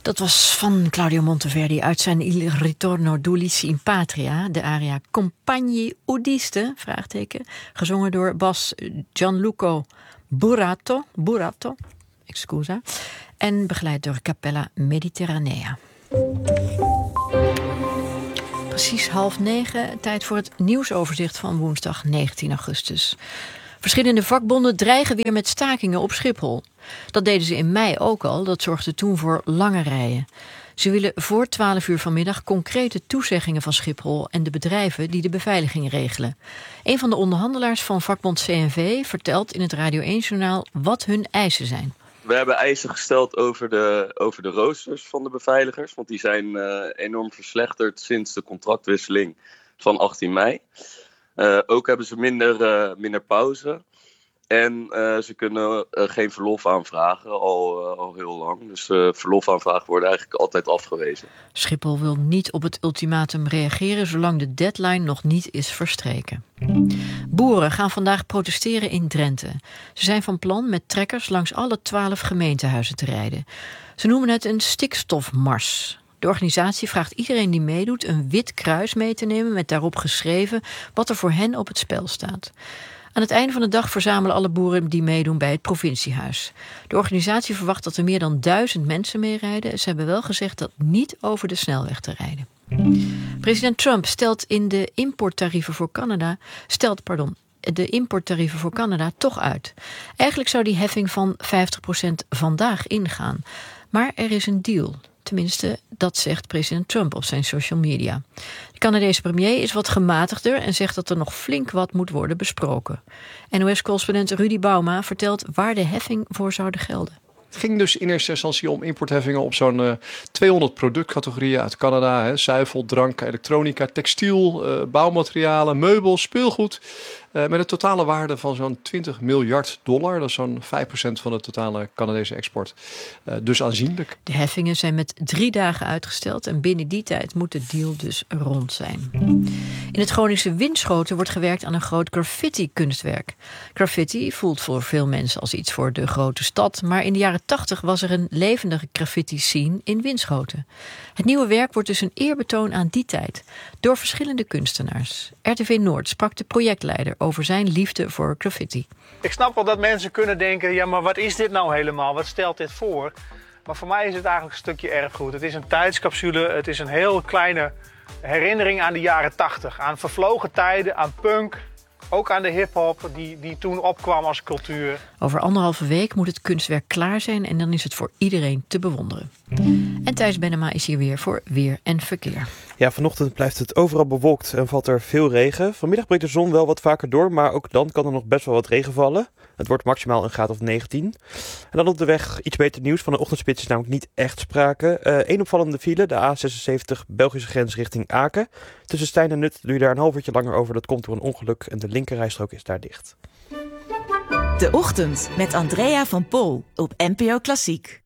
Dat was van Claudio Monteverdi uit zijn Il ritorno d'Ulisse in patria, de aria Compagni Udiste, gezongen door bas Gianluca Burato, excusa, en begeleid door Cappella Mediterranea. Precies 8:30, tijd voor het nieuwsoverzicht van woensdag 19 augustus. Verschillende vakbonden dreigen weer met stakingen op Schiphol. Dat deden ze in mei ook al, dat zorgde toen voor lange rijen. Ze willen voor 12 uur vanmiddag concrete toezeggingen van Schiphol en de bedrijven die de beveiliging regelen. Een van de onderhandelaars van vakbond CNV vertelt in het Radio 1-journaal wat hun eisen zijn. We hebben eisen gesteld over de roosters van de beveiligers, want die zijn enorm verslechterd sinds de contractwisseling van 18 mei. Ook hebben ze minder pauze. En ze kunnen geen verlof aanvragen, al heel lang. Dus verlofaanvragen worden eigenlijk altijd afgewezen. Schiphol wil niet op het ultimatum reageren zolang de deadline nog niet is verstreken. Boeren gaan vandaag protesteren in Drenthe. Ze zijn van plan met trekkers langs alle 12 gemeentehuizen te rijden. Ze noemen het een stikstofmars. De organisatie vraagt iedereen die meedoet een wit kruis mee te nemen met daarop geschreven wat er voor hen op het spel staat. Aan het einde van de dag verzamelen alle boeren die meedoen bij het provinciehuis. De organisatie verwacht dat er meer dan 1000 mensen meerijden. Ze hebben wel gezegd dat niet over de snelweg te rijden. President Trump stelt de importtarieven voor Canada toch uit. Eigenlijk zou die heffing van 50% vandaag ingaan. Maar er is een deal. Tenminste, dat zegt president Trump op zijn social media. De Canadese premier is wat gematigder en zegt dat er nog flink wat moet worden besproken. NOS-correspondent Rudy Bauma vertelt waar de heffing voor zouden gelden. Het ging dus in eerste instantie om importheffingen op zo'n 200 productcategorieën uit Canada. Zuivel, drank, elektronica, textiel, bouwmaterialen, meubels, speelgoed. Met een totale waarde van zo'n $20 miljard. Dat is zo'n 5% van de totale Canadese export. Dus aanzienlijk. De heffingen zijn met 3 dagen uitgesteld en binnen die tijd moet de deal dus rond zijn. In het Groningse Winschoten wordt gewerkt aan een groot graffiti-kunstwerk. Graffiti voelt voor veel mensen als iets voor de grote stad, maar in de jaren 80 was er een levendige graffiti-scene in Winschoten. Het nieuwe werk wordt dus een eerbetoon aan die tijd, door verschillende kunstenaars. RTV Noord sprak de projectleider over zijn liefde voor graffiti. Ik snap wel dat mensen kunnen denken, ja, maar wat is dit nou helemaal? Wat stelt dit voor? Maar voor mij is het eigenlijk een stukje erfgoed. Het is een tijdscapsule, het is een heel kleine herinnering aan de jaren 80. Aan vervlogen tijden, aan punk, ook aan de hiphop die toen opkwam als cultuur. Over 1,5 week moet het kunstwerk klaar zijn en dan is het voor iedereen te bewonderen. En Thijs Bennema is hier weer voor Weer en Verkeer. Ja, vanochtend blijft het overal bewolkt en valt er veel regen. Vanmiddag breekt de zon wel wat vaker door, maar ook dan kan er nog best wel wat regen vallen. Het wordt maximaal een graad of 19. En dan op de weg iets beter nieuws. Van de ochtendspits is namelijk niet echt sprake. Eén opvallende file, de A76 Belgische grens richting Aken. Tussen Stein en Nut doe je daar een half uurtje langer over. Dat komt door een ongeluk en de linkerrijstrook is daar dicht. De Ochtend met Andrea van Pol op NPO Klassiek.